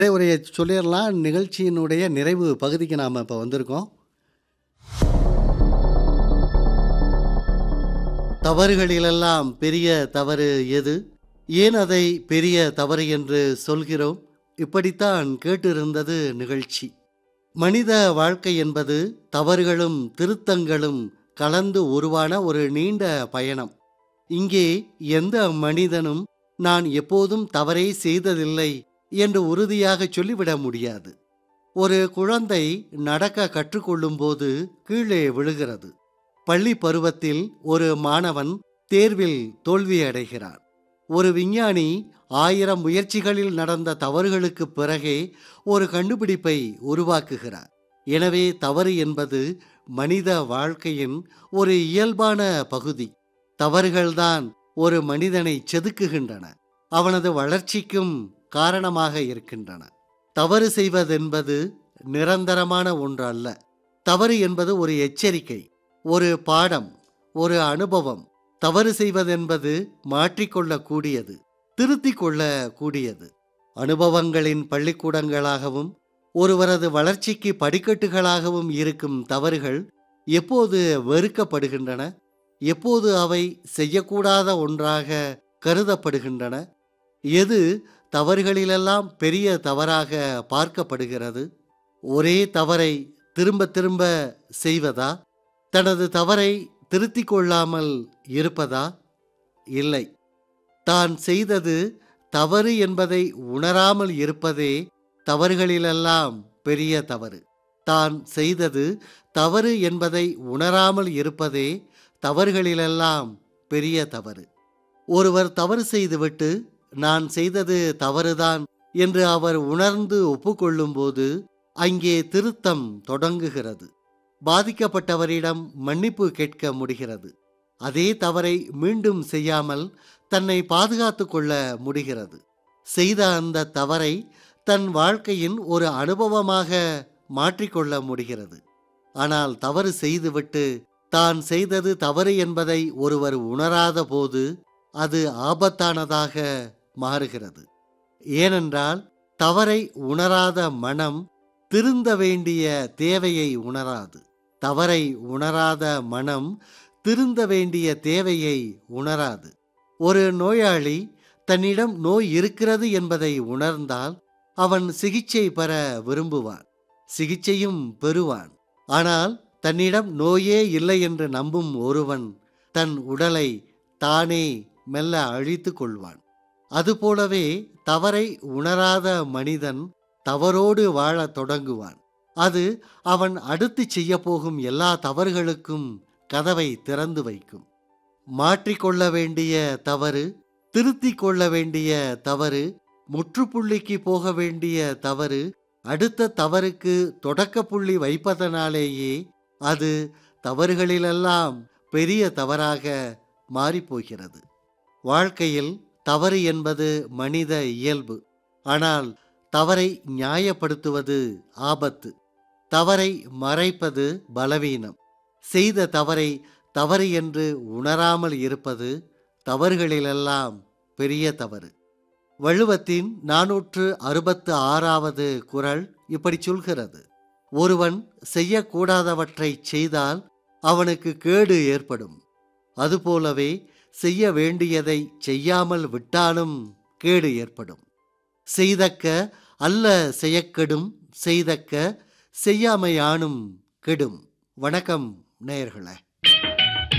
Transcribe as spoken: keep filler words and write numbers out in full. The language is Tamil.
உரைய சொல்லிறலாம். நிகழ்ச்சியினுடைய நிறைவு பகுதிக்கு நாம இப்ப வந்திருக்கோம். தவறுகளிலெல்லாம் பெரிய தவறு எது? ஏன் அதை பெரிய தவறு என்று சொல்கிறோம்? இப்படித்தான் கேட்டிருந்தது நிகழ்ச்சி. மனித வாழ்க்கை என்பது தவறுகளும் திருத்தங்களும் கலந்து உருவான ஒரு நீண்ட பயணம். இங்கே எந்த மனிதனும் நான் எப்போதும் தவறே செய்ததில்லை என்று உறுதியாக சொல்லிவிட முடியாது. ஒரு குழந்தை நடக்க கற்றுக்கொள்ளும்போது கீழே விழுகிறது. பள்ளி பருவத்தில் ஒரு மாணவன் தேர்வில் தோல்வியடைகிறான். ஒரு விஞ்ஞானி ஆயிரம் முயற்சிகளில் நடந்த தவறுகளுக்கு பிறகே ஒரு கண்டுபிடிப்பை உருவாக்குகிறார். எனவே தவறு என்பது மனித வாழ்க்கையின் ஒரு இயல்பான பகுதி. தவறுகள்தான் ஒரு மனிதனை செதுக்குகின்றன, அவனது வளர்ச்சிக்கும் காரணமாக இருக்கின்றன. தவறு செய்வதென்பது நிரந்தரமான ஒன்று அல்ல. தவறு என்பது ஒரு எச்சரிக்கை, ஒரு பாடம், ஒரு அனுபவம். தவறு செய்வதென்பது மாற்றிக்கொள்ளக்கூடியது, திருத்திக் கொள்ளக்கூடியது. அனுபவங்களின் பள்ளிக்கூடங்களாகவும் ஒருவரது வளர்ச்சிக்கு படிக்கட்டுகளாகவும் இருக்கும் தவறுகள் எப்போது வெறுக்கப்படுகின்றன, எப்போது அவை செய்யக்கூடாத ஒன்றாக கருதப்படுகின்றன, எது தவறுகளிலெல்லாம் பெரிய தவறாக பார்க்கப்படுகிறது? ஒரே தவறை திரும்ப திரும்ப செய்வதா? தனது தவறை திருத்திக் கொள்ளாமல் இருப்பதா? இல்லை. தான் செய்தது தவறு என்பதை உணராமல் இருப்பதே தவறுகளிலெல்லாம் பெரிய தவறு. தான் செய்தது தவறு என்பதை உணராமல் இருப்பதே தவறுகளிலெல்லாம் பெரிய தவறு. ஒருவர் தவறு செய்துவிட்டு நான் செய்தது தவறுதான் என்று அவர் உணர்ந்து ஒப்புக்கொள்ளும்போது அங்கே திருத்தம் தொடங்குகிறது. பாதிக்கப்பட்டவரிடம் மன்னிப்பு கேட்க முடிகிறது. அதே தவறை மீண்டும் செய்யாமல் தன்னை பாதுகாத்து கொள்ள முடிகிறது. செய்த அந்த தவறை தன் வாழ்க்கையின் ஒரு அனுபவமாக மாற்றிக்கொள்ள முடிகிறது. ஆனால் தவறு செய்துவிட்டு தான் செய்தது தவறு என்பதை ஒருவர் உணராத போது அது ஆபத்தானதாக மாறுகிறது. ஏனென்றால் தவறை உணராத மனம் திருந்த வேண்டிய தேவையை உணராது. தவறை உணராத மனம் திருந்த வேண்டிய தேவையை உணராது. ஒரு நோயாளி தன்னிடம் நோய் இருக்கிறது என்பதை உணர்ந்தால் அவன் சிகிச்சை பெற விரும்புவான், சிகிச்சையும் பெறுவான். ஆனால் தன்னிடம் நோயே இல்லை என்று நம்பும் ஒருவன் தன் உடலை தானே மெல்ல அழித்து கொள்வான். அதுபோலவே தவறை உணராத மனிதன் தவறோடு வாழத் தொடங்குவான். அது அவன் அடுத்து செய்ய போகும் எல்லா தவறுகளுக்கும் கதவை திறந்து வைக்கும். மாற்றிக்கொள்ள வேண்டிய தவறு, திருத்திக் கொள்ள வேண்டிய தவறு, முற்றுப்புள்ளிக்கு போக வேண்டிய தவறு, அடுத்த தவறுக்கு தொடக்க புள்ளி வைப்பதனாலேயே அது தவறுகளிலெல்லாம் பெரிய தவறாக மாறிப்போகிறது. வாழ்க்கையில் தவறு என்பது மனித இயல்பு. ஆனால் தவறை நியாயப்படுத்துவது ஆபத்து. தவறை மறைப்பது பலவீனம். செய்த தவறை தவறு என்று உணராமல் இருப்பது தவறுகளிலெல்லாம் பெரிய தவறு. வள்ளுவத்தின் நானூற்று அறுபத்து ஆறாவது குறள் இப்படி சொல்கிறது: ஒருவன் செய்யக்கூடாதவற்றை செய்தால் அவனுக்கு கேடு ஏற்படும். அதுபோலவே செய்ய வேண்டியதை செய்யாமல் விட்டாலும் கேடு ஏற்படும். செய்தக்க அல்ல செயக்கெடும், செய்தக்க செய்யாமையானும் கெடும். வணக்கம் நேயர்களே.